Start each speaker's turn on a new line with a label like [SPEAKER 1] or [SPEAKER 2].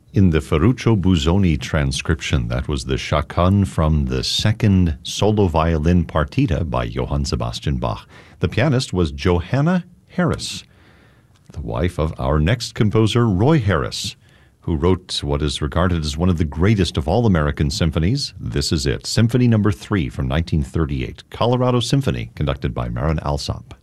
[SPEAKER 1] In the Ferruccio Busoni transcription, that was the Chaconne from the second solo violin partita by Johann Sebastian Bach. The pianist was Johanna Harris, the wife of our next composer, Roy Harris, who wrote what is regarded as one of the greatest of all American symphonies. This is it, Symphony No. 3 from 1938, Colorado Symphony, conducted by Marin Alsop.